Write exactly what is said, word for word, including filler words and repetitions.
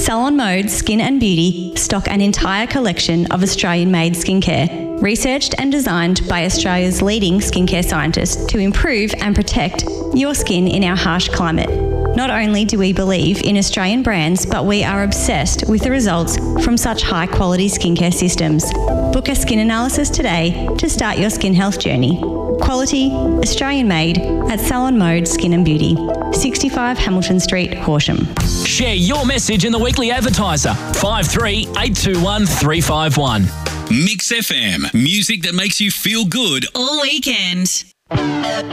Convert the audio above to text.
Salon Mode Skin and Beauty stock an entire collection of Australian-made skincare, researched and designed by Australia's leading skincare scientists to improve and protect your skin in our harsh climate. Not only do we believe in Australian brands, but we are obsessed with the results from such high-quality skincare systems. Book a skin analysis today to start your skin health journey. Quality, Australian-made at Salon Mode Skin and Beauty, sixty-five Hamilton Street, Horsham. Share your message in the Weekly Advertiser, five three eight two one three five one. Mix F M, music that makes you feel good all weekend.